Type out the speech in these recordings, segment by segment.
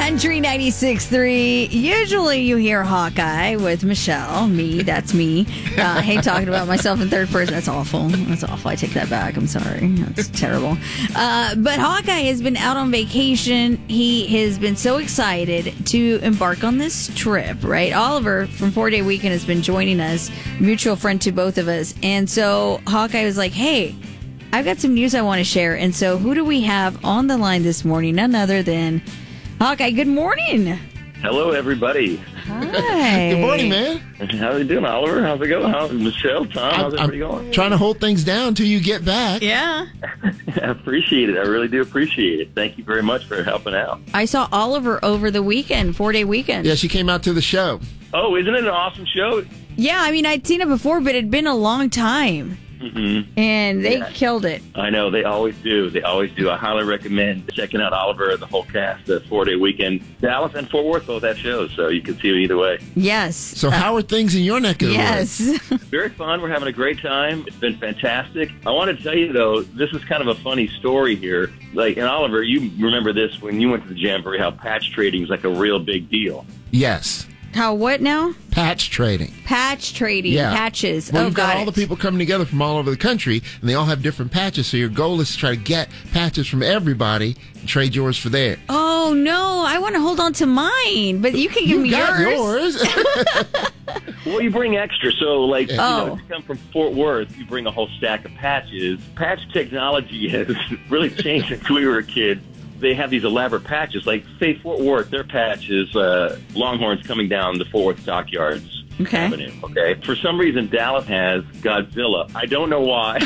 Country 96.3. Usually you hear Hawkeye with Michelle. Me, that's me. I hate talking about myself in third person. That's awful. That's awful. I take that back. I'm sorry. That's terrible. But Hawkeye has been out on vacation. He has been so excited to embark on this trip, right? Oliver from 4-Day Weekend has been joining us, mutual friend to both of us. And so Hawkeye was like, hey, I've got some news I want to share. And so who do we have on the line this morning? None other than Hawkeye. Good morning. Hello, everybody. Hi. Good morning, man. How are you doing, Oliver? How's it going? How's Michelle, Tom? How's everybody going? Trying to hold things down till you get back. Yeah. I appreciate it. I really do appreciate it. Thank you very much for helping out. I saw Oliver over the weekend, 4-Day Weekend. Yeah, she came out to the show. Oh, isn't it an awesome show? Yeah, I mean, I'd seen it before, but it'd been a long time. Mm-hmm. And they killed it. I know. They always do. They always do. I highly recommend checking out Oliver and the whole cast at 4-Day Weekend. Dallas and Fort Worth both have shows, so you can see them either way. Yes. So how are things in your neck of the Yes. woods? Very fun. We're having a great time. It's been fantastic. I want to tell you, though, this is kind of a funny story here. Like, and Oliver, you remember this when you went to the Jamboree, how patch trading is like a real big deal. Yes. How, what now? Patch trading. Patch trading. Yeah. Patches. Well, Oh, you've got all it. the people coming together from all over the country, and they all have different patches. So your goal is to try to get patches from everybody and trade yours for theirs. Oh, no. I want to hold on to mine, but you can give me You got yours. Well, you bring extra. So, like, you know, Oh. if you come from Fort Worth, you bring a whole stack of patches. Patch technology has really changed since we were kids. They have these elaborate patches. Like, say, Fort Worth, their patch is Longhorns coming down the Fort Worth Stockyards Okay. Avenue. Okay. For some reason, Dallas has Godzilla. I don't know why.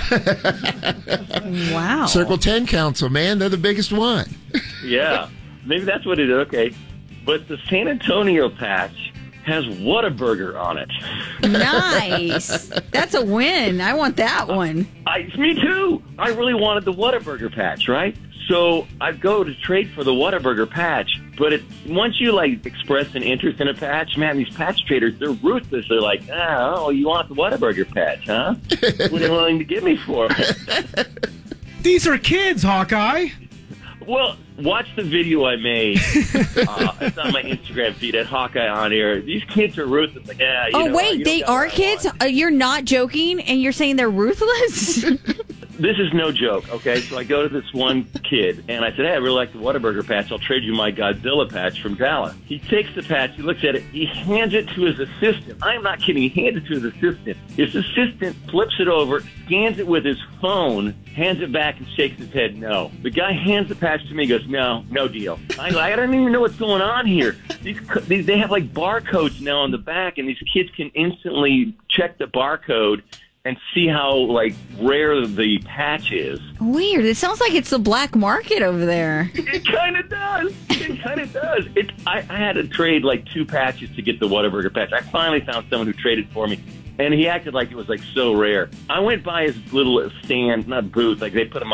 Wow. Circle 10 Council, man. They're the biggest one. Yeah. Maybe that's what it is. Okay. But the San Antonio patch has Whataburger on it. Nice. That's a win. I want that one. Me too. I really wanted the Whataburger patch, right? So I go to trade for the Whataburger patch, but once you like express an interest in a patch, man, these patch traders, they're ruthless. They're like, oh, you want the Whataburger patch, huh? What are you willing to give me for it? These are kids, Hawkeye. Well, watch the video I made. It's on my Instagram feed at Hawkeye On Air. These kids are ruthless. Like, yeah. You know, wait, you they don't got are what I kids? want. You're not joking, and you're saying they're ruthless? This is no joke, okay? So I go to this one kid, and I said, hey, I really like the Whataburger patch. I'll trade you my Godzilla patch from Dallas. He takes the patch, he looks at it, he hands it to his assistant. I am not kidding. He hands it to his assistant. His assistant flips it over, scans it with his phone, hands it back, and shakes his head no. The guy hands the patch to me, goes, no deal. I don't even know what's going on here. They have, like, barcodes now on the back, and these kids can instantly check the barcode and see how, like, rare the patch is. Weird. It sounds like it's the black market over there. It kind of does. It kind of does. I had to trade, like, 2 patches to get the Whataburger patch. I finally found someone who traded for me, and he acted like it was, like, so rare. I went by his little stand, not booth, like, they put them